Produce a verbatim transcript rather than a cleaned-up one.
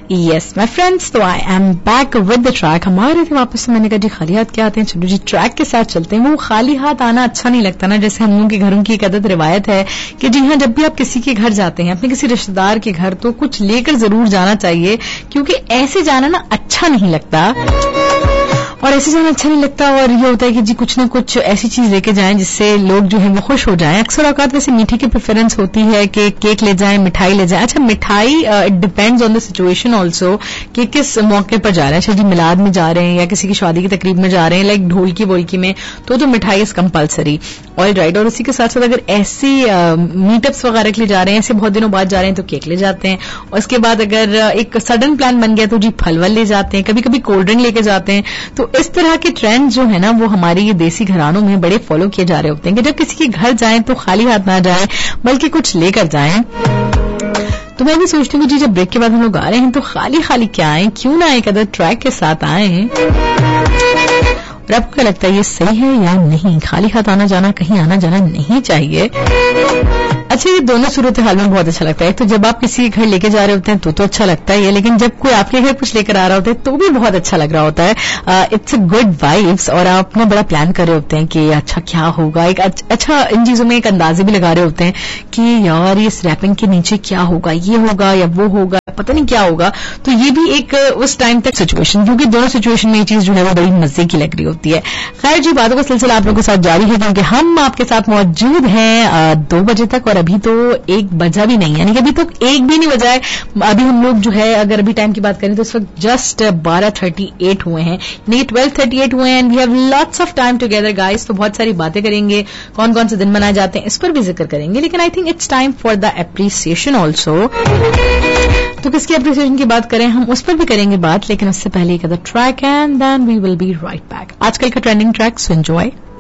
Yes my friends, तो I am back with the track. हम आ रहे थे वापस से, मैंने कहा जी खाली हाथ क्या आते हैं, चलो जी ट्रैक के साथ चलते हैं। वो खाली हाथ आना अच्छा नहीं लगता ना, जैसे हम लोगों के घरों की एक आदत रिवायत है कि जी हाँ, जब भी आप किसी के घर जाते हैं, अपने किसी रिश्तेदार के घर, तो कुछ लेकर जरूर जाना चाहिए, क्योंकि ऐसे जाना ना अच्छा नहीं लगता, और ऐसे जाना अच्छा नहीं लगता। और ये होता है कि जी कुछ ना कुछ ऐसी चीज लेके जाएं जिससे लोग जो है वो खुश हो जाएं। अक्सर औकात वैसे मीठे की प्रेफरेंस होती है कि केक ले जाएं, मिठाई ले जाएं। अच्छा, मिठाई it depends on the situation also कि किस मौके पर जा रहे हैं। अच्छा जी, मिलाद में जा रहे हैं या किसी की शादी की तकरीब में जा रहे हैं, लाइक ढोलकी वोलकी में, तो तो मिठाई इज कंपलसरी। All right. और उसी के साथ साथ अगर ऐसी मीटअप्स वगैरह के लिए जा रहे हैं, ऐसे बहुत दिनों बाद जा रहे हैं, तो केक ले जाते हैं। और उसके बाद अगर एक सडन प्लान बन गया तो जी फल वल ले जाते हैं, कभी कभी कोल्ड ड्रिंक लेके जाते हैं। तो इस तरह के ट्रेंड जो है ना, वो हमारे ये देसी घरानों में बड़े फॉलो किए जा रहे होते हैं कि जब किसी के घर जाएं तो खाली हाथ ना जाएं, बल्कि कुछ लेकर जाएं। तो मैं भी सोचती हूँ कि जी जब ब्रेक के बाद हम लोग आ रहे हैं तो खाली खाली क्या आए, क्यों ना एक अदर ट्रैक के साथ आए। और आपको क्या लगता है ये सही है या नहीं? खाली हाथ आना जाना, कहीं आना जाना नहीं चाहिए। अच्छा, ये दोनों सूरत हाल में बहुत अच्छा लगता है। तो जब आप किसी के घर लेके जा रहे होते हैं तो तो अच्छा लगता है ये, लेकिन जब कोई आपके घर कुछ लेकर आ रहा होता है तो भी बहुत अच्छा लग रहा होता है। It's a good vibes. और आप अपना बड़ा प्लान कर रहे होते हैं कि अच्छा क्या होगा, एक अच्छा इन चीजों में एक अंदाजे भी लगा रहे होते हैं कि यार ये रैपिंग के नीचे क्या होगा, ये होगा या वो होगा, पता नहीं क्या होगा। तो ये भी एक उस टाइम तक सिचुएशन, क्योंकि दोनों सिचुएशन में ये चीज जो है वो बड़ी मजे की लग रही होती है। खैर जी, बातों का सिलसिला आप लोगों के साथ जारी है, क्योंकि हम आपके साथ मौजूद हैं दो बजे तक, और अभी तो एक बजा भी नहीं, यानी कि अभी तो एक भी नहीं बजा है। अभी हम लोग जो है, अगर अभी टाइम की बात करें तो इस वक्त जस्ट बारह थर्टी एट हुए हैं, यानी कि ट्वेल्व थर्टी एट हुए हैं। And we have lots of time together guys. तो बहुत सारी बातें करेंगे, कौन कौन से दिन मनाए जाते हैं इस पर भी जिक्र करेंगे, लेकिन I think it's time for the appreciation also. तो किसकी एप्रिसिएशन की बात करें, हम उस पर भी करेंगे बात, लेकिन उससे पहले एक other track and then we will be right back. आजकल का ट्रेंडिंग ट्रैक, सो एंजॉय।